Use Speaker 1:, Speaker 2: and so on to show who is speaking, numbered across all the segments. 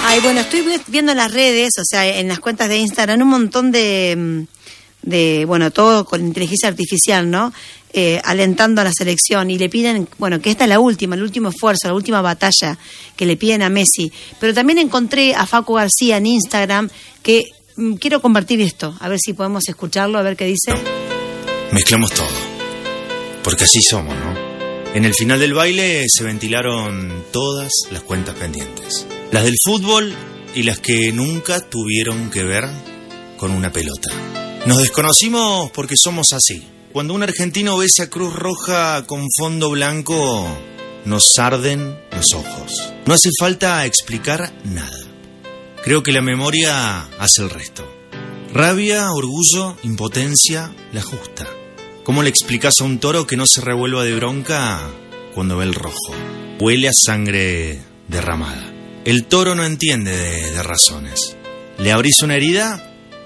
Speaker 1: Ay, bueno, estoy viendo en las redes, o sea, en las cuentas de Instagram, un montón de bueno, todo con inteligencia artificial, ¿no? Alentando a la selección y le piden, bueno, que esta es la última, el último esfuerzo, la última batalla que le piden a Messi. Pero también encontré a Facu García en Instagram que quiero compartir esto, a ver si podemos escucharlo, a ver qué dice.
Speaker 2: Mezclamos todo, porque así somos, ¿no? En el final del baile se ventilaron todas las cuentas pendientes. Las del fútbol y las que nunca tuvieron que ver con una pelota. Nos desconocimos porque somos así. Cuando un argentino ve esa Cruz Roja con fondo blanco, nos arden los ojos. No hace falta explicar nada. Creo que la memoria hace el resto. Rabia, orgullo, impotencia, la justa. ¿Cómo le explicas a un toro que no se revuelva de bronca cuando ve el rojo? Huele a sangre derramada. El toro no entiende de razones. Le abrís una herida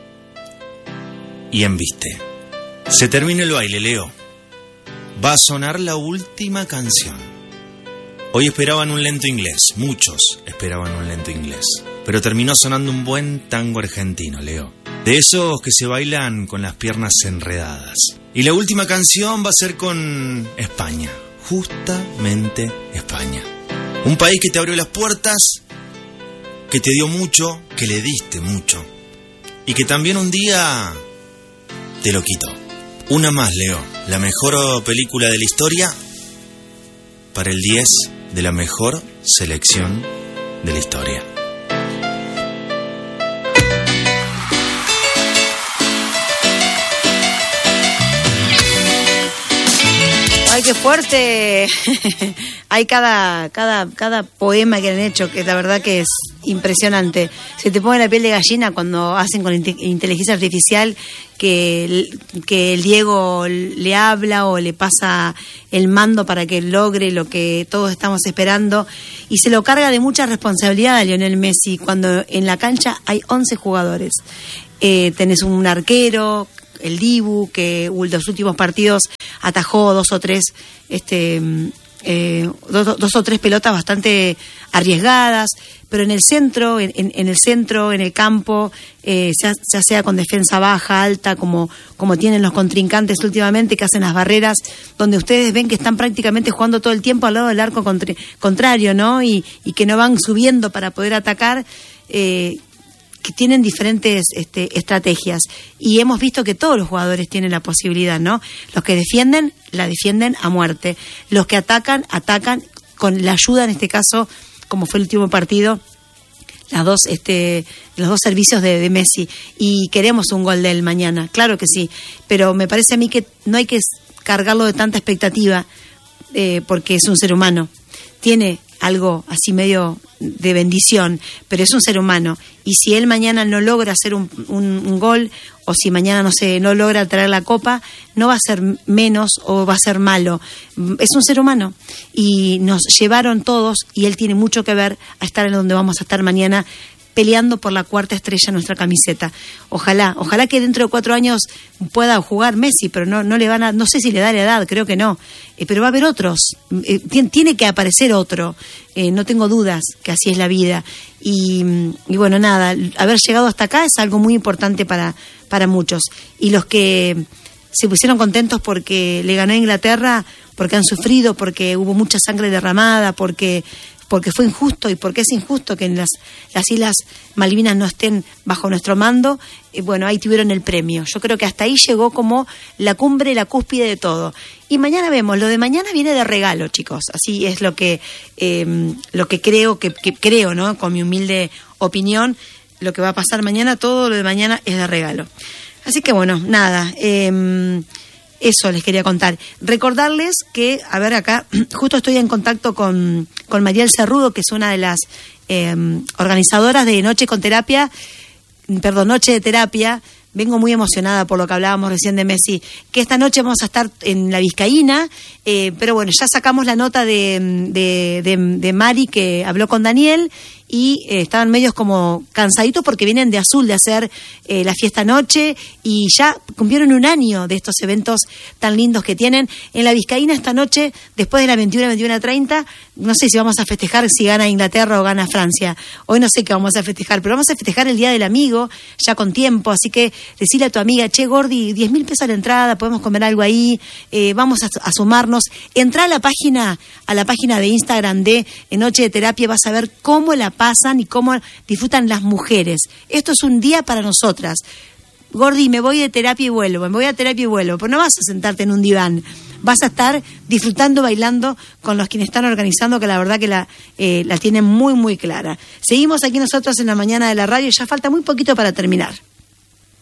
Speaker 2: y embiste. Se termina el baile, Leo. Va a sonar la última canción. Hoy esperaban un lento inglés. Muchos esperaban un lento inglés. Pero terminó sonando un buen tango argentino, Leo. De esos que se bailan con las piernas enredadas. Y la última canción va a ser con España. Justamente España. Un país que te abrió las puertas, que te dio mucho, que le diste mucho. Y que también un día te lo quitó. Una más, Leo. La mejor película de la historia para el 10 de la mejor selección de la historia.
Speaker 1: ¡Ay, qué fuerte! Hay cada poema que han hecho, que la verdad que es impresionante. Se te pone la piel de gallina cuando hacen con inteligencia artificial que el Diego le habla o le pasa el mando para que logre lo que todos estamos esperando. Y se lo carga de mucha responsabilidad a Lionel Messi cuando en la cancha hay 11 jugadores. Tenés un arquero, el Dibu, que los últimos partidos atajó dos o tres pelotas bastante arriesgadas, pero en el centro, en el campo, ya sea con defensa baja, alta, como tienen los contrincantes últimamente, que hacen las barreras, donde ustedes ven que están prácticamente jugando todo el tiempo al lado del arco contrario, ¿no? Y que no van subiendo para poder atacar, que tienen diferentes estrategias, y hemos visto que todos los jugadores tienen la posibilidad, ¿no? Los que defienden, la defienden a muerte. Los que atacan con la ayuda, en este caso, como fue el último partido, los dos servicios de Messi, y queremos un gol de él mañana, claro que sí, pero me parece a mí que no hay que cargarlo de tanta expectativa, porque es un ser humano, tiene algo así medio de bendición, pero es un ser humano, y si él mañana no logra hacer un gol, o si mañana no logra traer la copa, no va a ser menos o va a ser malo. Es un ser humano y nos llevaron todos, y él tiene mucho que ver a estar en donde vamos a estar mañana, peleando por la 4ª estrella en nuestra camiseta. Ojalá que dentro de 4 años pueda jugar Messi, pero no le no sé si le da la edad, creo que no, pero va a haber otros, tiene que aparecer otro, no tengo dudas que así es la vida, y bueno, nada, haber llegado hasta acá es algo muy importante para muchos, y los que se pusieron contentos porque le ganó a Inglaterra, porque han sufrido, porque hubo mucha sangre derramada, porque fue injusto y porque es injusto que en las Islas Malvinas no estén bajo nuestro mando, bueno, ahí tuvieron el premio. Yo creo que hasta ahí llegó como la cumbre, la cúspide de todo. Y mañana vemos, lo de mañana viene de regalo, chicos. Así es lo que creo, ¿no? Con mi humilde opinión, lo que va a pasar mañana, todo lo de mañana es de regalo. Así que bueno, nada, eso les quería contar. Recordarles que, a ver acá, justo estoy en contacto con Mariel Cerrudo, que es una de las organizadoras de Noche de Terapia. Vengo muy emocionada por lo que hablábamos recién de Messi, que esta noche vamos a estar en la Vizcaína, pero bueno, ya sacamos la nota de Mari, que habló con Daniel, y estaban medios como cansaditos porque vienen de Azul de hacer la fiesta noche y ya cumplieron un año de estos eventos tan lindos que tienen. En la Vizcaína esta noche, después de la 21:30, no sé si vamos a festejar si gana Inglaterra o gana Francia. Hoy no sé qué vamos a festejar, pero vamos a festejar el Día del Amigo, ya con tiempo, así que decirle a tu amiga, che, Gordi, 10.000 pesos a la entrada, podemos comer algo ahí, vamos a sumarnos. Entrá a la página de Instagram de Noche de Terapia, vas a ver cómo la pasan y cómo disfrutan las mujeres. Esto es un día para nosotras. Gordi, me voy de terapia y vuelvo, pero no vas a sentarte en un diván, vas a estar disfrutando, bailando con los quienes están organizando, que la verdad que la tienen muy, muy clara. Seguimos aquí nosotros en la mañana de la radio, ya falta muy poquito para terminar.